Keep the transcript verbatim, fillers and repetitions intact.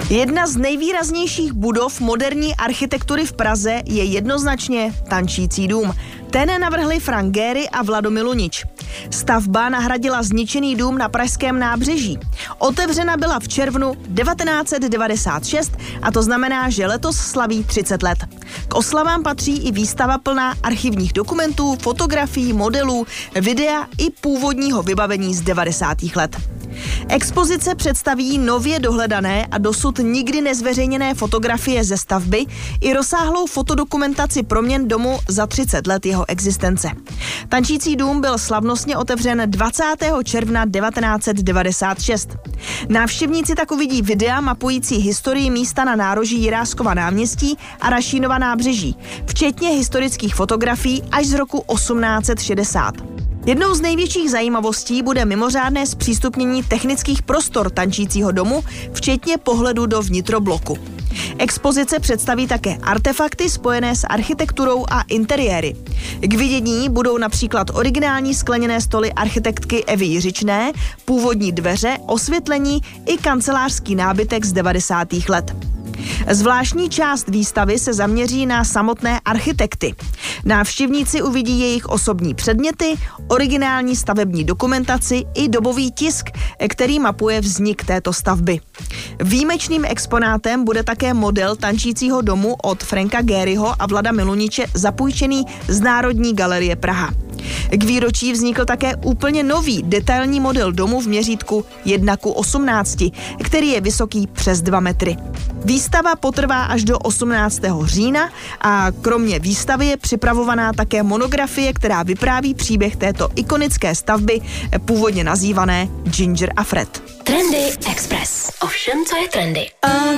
Jedna z nejvýraznějších budov moderní architektury v Praze je jednoznačně Tančící dům. Ten navrhli Frank Gehry a Vlado Milunič. Stavba nahradila zničený dům na pražském nábřeží. Otevřena byla v červnu devatenáct set devadesát šest a to znamená, že letos slaví třicet let. K oslavám patří i výstava plná archivních dokumentů, fotografií, modelů, videa i původního vybavení z devadesátých let. Expozice představí nově dohledané a dosud nikdy nezveřejněné fotografie ze stavby i rozsáhlou fotodokumentaci proměn domu za třicet let jeho existence. Tančící dům byl slavnostně otevřen dvacátého června devatenáct set devadesát šest. Návštěvníci tak uvidí videa mapující historii místa na nároží Jiráskova náměstí a Rašínova nábřeží, včetně historických fotografií až z roku osmnáct set šedesát. Jednou z největších zajímavostí bude mimořádné zpřístupnění technických prostor Tančícího domu, včetně pohledu do vnitrobloku. Expozice představí také artefakty spojené s architekturou a interiéry. K vidění budou například originální skleněné stoly architektky Evy Jiřičné, původní dveře, osvětlení i kancelářský nábytek z devadesátých let. Zvláštní část výstavy se zaměří na samotné architekty. Návštěvníci uvidí jejich osobní předměty, originální stavební dokumentaci i dobový tisk, který mapuje vznik této stavby. Výjimečným exponátem bude také model Tančícího domu od Franka Gehryho a Vlada Miluniče zapůjčený z Národní galerie Praha. K výročí vznikl také úplně nový detailní model domu v měřítku jedna ku osmnácti, který je vysoký přes dva metry. Výstava potrvá až do osmnáctého října a kromě výstavy je připravovaná také monografie, která vypráví příběh této ikonické stavby, původně nazývané Ginger a Fred. Trendy Express. Ovšem, co je trendy.